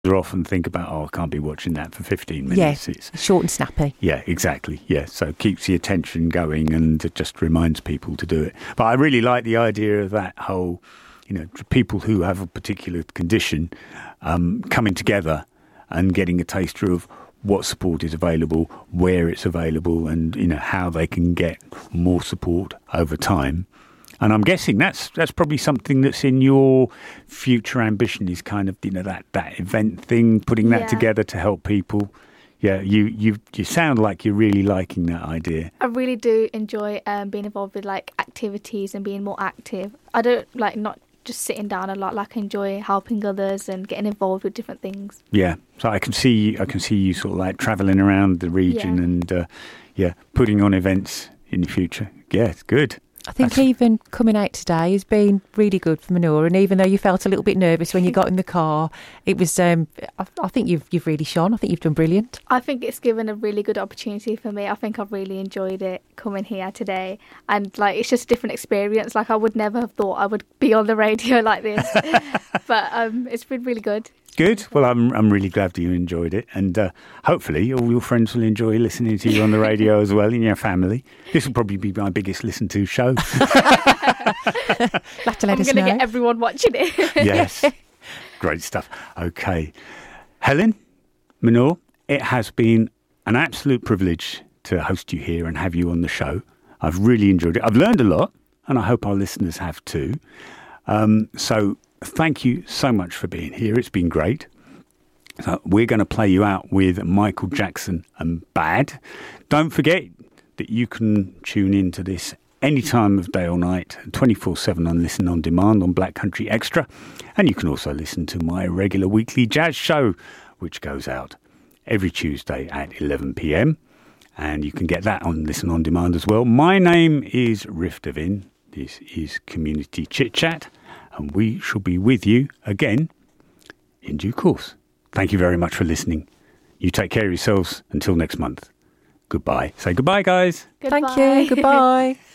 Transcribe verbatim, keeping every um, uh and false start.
off and think about, oh, I can't be watching that for fifteen minutes. Yeah, it's short and snappy. Yeah, exactly. Yeah, so it keeps the attention going and it just reminds people to do it. But I really like the idea of that whole, you know, people who have a particular condition um, coming together and getting a taster of what support is available, where it's available, and, you know, how they can get more support over time. And I'm guessing that's that's probably something that's in your future ambition, is kind of, you know, that, that event thing, putting that Yeah. together to help people. Yeah, you, you you sound like you're really liking that idea. I really do enjoy um, being involved with like activities and being more active. I don't like not just sitting down a lot. Like I enjoy helping others and getting involved with different things. Yeah, so I can see I can see you sort of like travelling around the region Yeah. and uh, yeah, putting on events in the future. Yeah, it's good. I think That's- even coming out today has been really good for Manor, and even though you felt a little bit nervous when you got in the car, it was. Um, I, I think you've you've really shone. I think you've done brilliant. I think it's given a really good opportunity for me. I think I've really enjoyed it coming here today, and like it's just a different experience. Like I would never have thought I would be on the radio like this, but um, it's been really good. Good. Well, I'm I'm really glad that you enjoyed it, and uh, hopefully all your friends will enjoy listening to you on the radio as well, in your family. This will probably be my biggest listened to show. Have to let I'm us going know. to get everyone watching it. Yes. Great stuff. Okay. Helen, Manor, it has been an absolute privilege to host you here and have you on the show. I've really enjoyed it. I've learned a lot, and I hope our listeners have too. Um, so thank you so much for being here. It's been great. So we're going to play you out with Michael Jackson and Bad. Don't forget that you can tune into this any time of day or night, twenty-four seven on Listen On Demand on Black Country Extra. And you can also listen to my regular weekly jazz show, which goes out every Tuesday at eleven p.m. And you can get that on Listen On Demand as well. My name is Riff Devin. This is Community Chit Chat. And we shall be with you again in due course. Thank you very much for listening. You take care of yourselves until next month. Goodbye. Say goodbye, guys. Goodbye. Thank you. Goodbye.